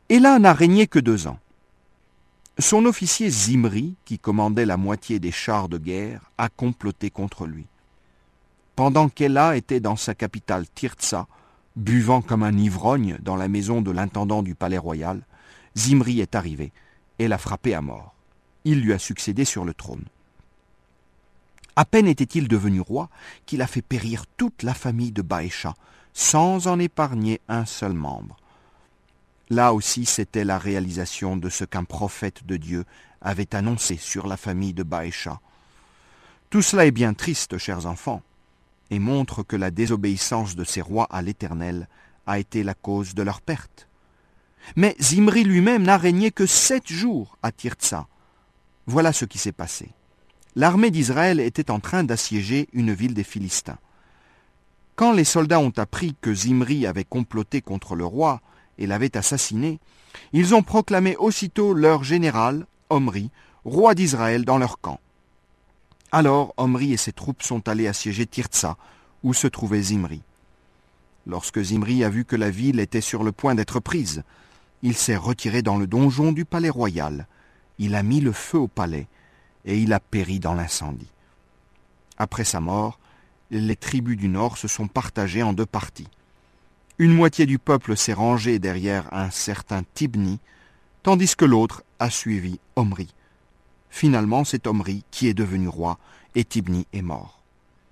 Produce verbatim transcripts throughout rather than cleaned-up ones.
Éla n'a régné que deux ans. Son officier Zimri, qui commandait la moitié des chars de guerre, a comploté contre lui. Pendant qu'Éla était dans sa capitale Tirzah, buvant comme un ivrogne dans la maison de l'intendant du palais royal, Zimri est arrivé et l'a frappé à mort. Il lui a succédé sur le trône. À peine était-il devenu roi qu'il a fait périr toute la famille de Baécha, sans en épargner un seul membre. Là aussi, c'était la réalisation de ce qu'un prophète de Dieu avait annoncé sur la famille de Baécha. Tout cela est bien triste, chers enfants, et montre que la désobéissance de ces rois à l'Éternel a été la cause de leur perte. Mais Zimri lui-même n'a régné que sept jours à Tirzah. Voilà ce qui s'est passé. L'armée d'Israël était en train d'assiéger une ville des Philistins. Quand les soldats ont appris que Zimri avait comploté contre le roi et l'avait assassiné, ils ont proclamé aussitôt leur général, Omri, roi d'Israël dans leur camp. Alors Omri et ses troupes sont allés assiéger Tirzah, où se trouvait Zimri. Lorsque Zimri a vu que la ville était sur le point d'être prise, il s'est retiré dans le donjon du palais royal. Il a mis le feu au palais et il a péri dans l'incendie. Après sa mort, les tribus du nord se sont partagées en deux parties. Une moitié du peuple s'est rangée derrière un certain Tibni, tandis que l'autre a suivi Omri. Finalement, c'est Omri qui est devenu roi et Tibni est mort.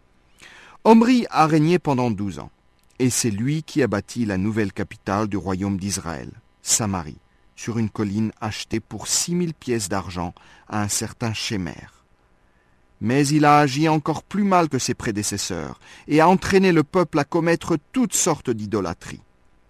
Omri a régné pendant douze ans, et c'est lui qui a bâti la nouvelle capitale du royaume d'Israël, Samarie, sur une colline achetée pour six mille pièces d'argent à un certain Shémer. Mais il a agi encore plus mal que ses prédécesseurs et a entraîné le peuple à commettre toutes sortes d'idolâtries.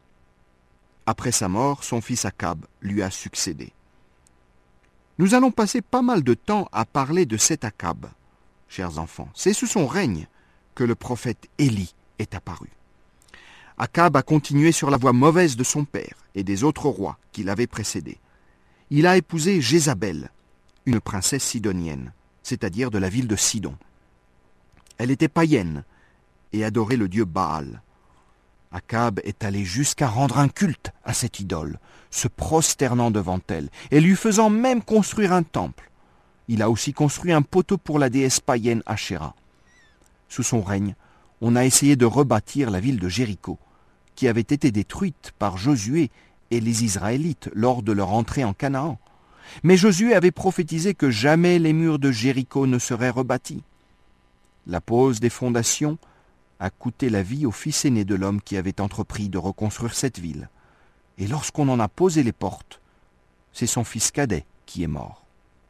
Après sa mort, son fils Akab lui a succédé. Nous allons passer pas mal de temps à parler de cet Akab, chers enfants. C'est sous son règne que le prophète Élie est apparu. Akab a continué sur la voie mauvaise de son père et des autres rois qui l'avaient précédé. Il a épousé Jézabel, une princesse sidonienne, c'est-à-dire de la ville de Sidon. Elle était païenne et adorait le dieu Baal. Akab est allé jusqu'à rendre un culte à cette idole, se prosternant devant elle et lui faisant même construire un temple. Il a aussi construit un poteau pour la déesse païenne Ashéra. Sous son règne, on a essayé de rebâtir la ville de Jéricho, qui avait été détruite par Josué et les Israélites lors de leur entrée en Canaan. Mais Josué avait prophétisé que jamais les murs de Jéricho ne seraient rebâtis. La pose des fondations a coûté la vie au fils aîné de l'homme qui avait entrepris de reconstruire cette ville. Et lorsqu'on en a posé les portes, c'est son fils cadet qui est mort.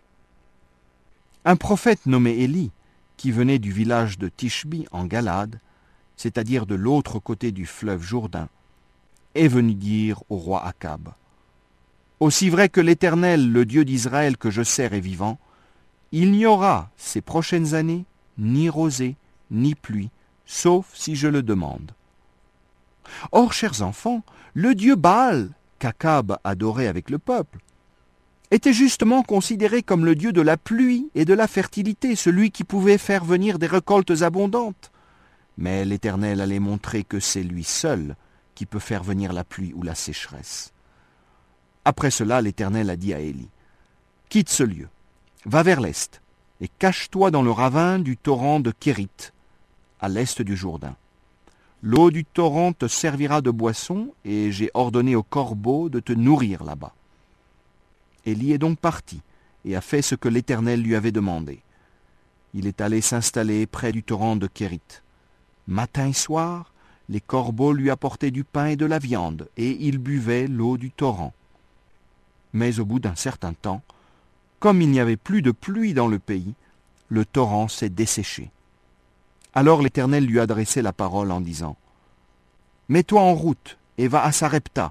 Un prophète nommé Élie, qui venait du village de Tishbi en Galade, c'est-à-dire de l'autre côté du fleuve Jourdain, est venu dire au roi Akab: « Aussi vrai que l'Éternel, le Dieu d'Israël que je sers est vivant, il n'y aura ces prochaines années ni rosée, ni pluie, sauf si je le demande. » Or, chers enfants, le dieu Baal, qu'Akab adorait avec le peuple, était justement considéré comme le dieu de la pluie et de la fertilité, celui qui pouvait faire venir des récoltes abondantes. Mais l'Éternel allait montrer que c'est lui seul qui peut faire venir la pluie ou la sécheresse. Après cela, l'Éternel a dit à Élie: « Quitte ce lieu, va vers l'est, et cache-toi dans le ravin du torrent de Kérit, à l'est du Jourdain. L'eau du torrent te servira de boisson, et j'ai ordonné aux corbeaux de te nourrir là-bas. » Élie est donc parti, et a fait ce que l'Éternel lui avait demandé. Il est allé s'installer près du torrent de Kérit. Matin et soir, les corbeaux lui apportaient du pain et de la viande, et il buvait l'eau du torrent. Mais au bout d'un certain temps, comme il n'y avait plus de pluie dans le pays, le torrent s'est desséché. Alors l'Éternel lui adressait la parole en disant: « Mets-toi en route et va à Sarepta,